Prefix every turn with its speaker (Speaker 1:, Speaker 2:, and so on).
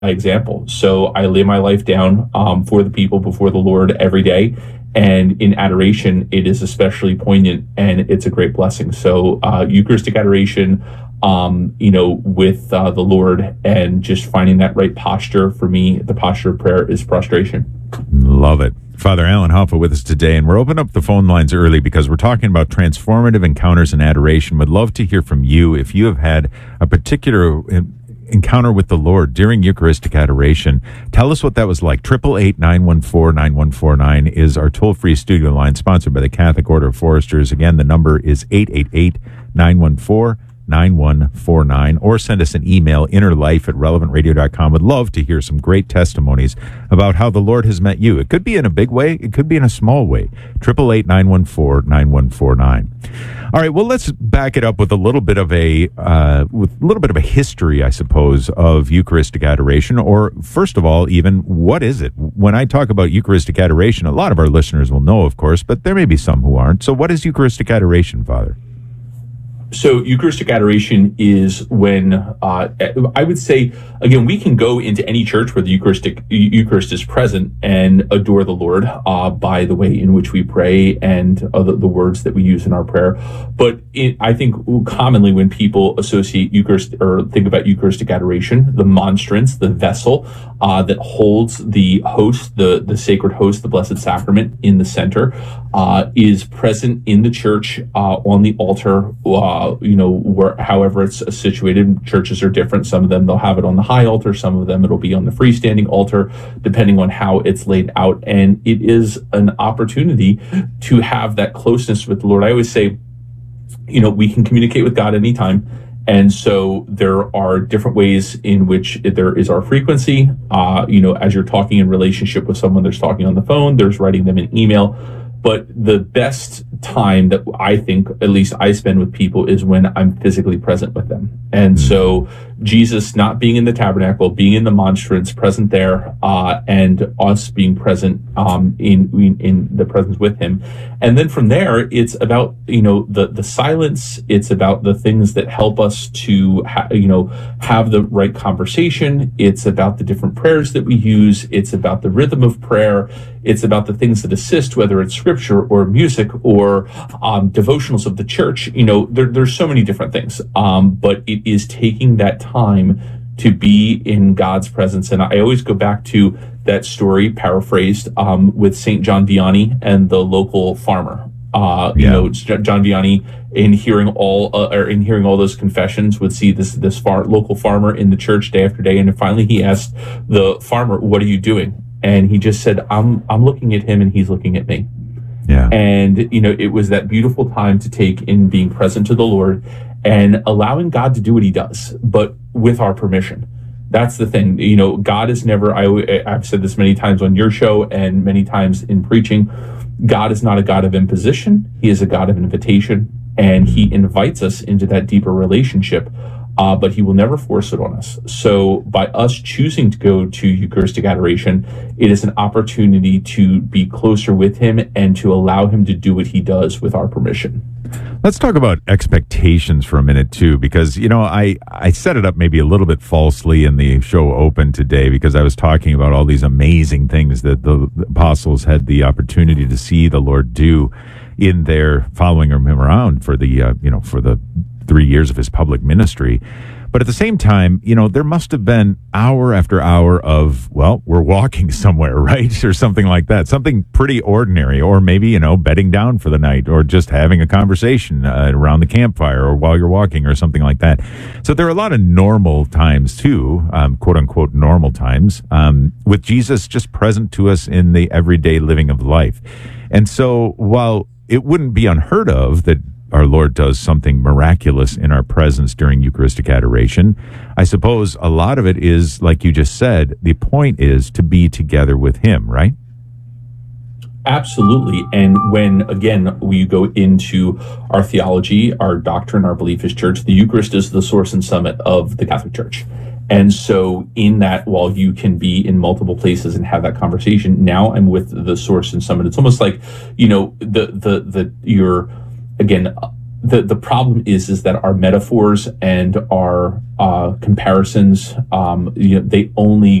Speaker 1: example. So I lay my life down for the people before the Lord every day. And in adoration, it is especially poignant and it's a great blessing. So Eucharistic adoration, with the Lord and just finding that right posture. For me, the posture of prayer is prostration.
Speaker 2: Love it. Father Alan Hoffa with us today, and we're opening up the phone lines early because we're talking about transformative encounters in adoration. Would love to hear from you if you have had a particular encounter with the Lord during Eucharistic adoration. Tell us what that was like. 888-914-9149 is our toll-free studio line, sponsored by the Catholic Order of Foresters. Again, the number is 888-914-9149, or send us an email, innerlife@relevantradio.com. Would love to hear some great testimonies about how the Lord has met you. It could be in a big way. It could be in a small way. 888-914-9149. All right. Well, let's back it up with a little bit of a history, I suppose, of Eucharistic adoration. Or first of all, even what is it? When I talk about Eucharistic adoration, a lot of our listeners will know, of course, but there may be some who aren't. So, what is Eucharistic adoration, Father?
Speaker 1: So Eucharistic adoration is when, I would say, again, we can go into any church where the Eucharist is present and adore the Lord by the way in which we pray and the words that we use in our prayer. But I think commonly when people associate Eucharist or think about Eucharistic adoration, the monstrance, the vessel that holds the host, the sacred host, the Blessed Sacrament in the center, is present in the church on the altar. However it's situated. Churches are different. Some of them, they'll have it on the high altar. Some of them, it'll be on the freestanding altar, depending on how it's laid out. And it is an opportunity to have that closeness with the Lord. I always say, we can communicate with God anytime. And so there are different ways in which there is our frequency. As you're talking in relationship with someone, there's talking on the phone, there's writing them an email. But the best time that I think, at least I spend with people, is when I'm physically present with them. And so Jesus not being in the tabernacle, being in the monstrance, present there, and us being present in the presence with him. And then from there, it's about, the silence. It's about the things that help us to, have the right conversation. It's about the different prayers that we use. It's about the rhythm of prayer. It's about the things that assist, whether it's scripture or music or devotionals of the church. There's so many different things. But it is taking that time to be in God's presence. And I always go back to that story, paraphrased, with St. John Vianney and the local farmer. John Vianney, in hearing all those confessions, would see this local farmer in the church day after day. And finally he asked the farmer, "What are you doing?" And he just said, I'm looking at him and he's looking at me.
Speaker 2: Yeah.
Speaker 1: And, it was that beautiful time to take in being present to the Lord and allowing God to do what he does, but with our permission. That's the thing. God is never, I've said this many times on your show and many times in preaching, God is not a God of imposition. He is a God of invitation, and he invites us into that deeper relationship. But he will never force it on us. So by us choosing to go to Eucharistic adoration, it is an opportunity to be closer with him and to allow him to do what he does with our permission.
Speaker 2: Let's talk about expectations for a minute, too, because, I set it up maybe a little bit falsely in the show open today because I was talking about all these amazing things that the apostles had the opportunity to see the Lord do in their following him around for the 3 years of his public ministry. But at the same time, there must have been hour after hour of, we're walking somewhere, right? Or something like that. Something pretty ordinary. Or maybe, bedding down for the night or just having a conversation around the campfire or while you're walking or something like that. So there are a lot of normal times too, quote unquote normal times, with Jesus just present to us in the everyday living of life. And so while it wouldn't be unheard of that our Lord does something miraculous in our presence during Eucharistic adoration, I suppose a lot of it is, like you just said, the point is to be together with him, right?
Speaker 1: Absolutely. And when, again, we go into our theology, our doctrine, our belief as church, the Eucharist is the source and summit of the Catholic Church. And so in that, while you can be in multiple places and have that conversation, now I'm with the source and summit. It's almost like, you're, again, the problem is that our metaphors and our comparisons, they only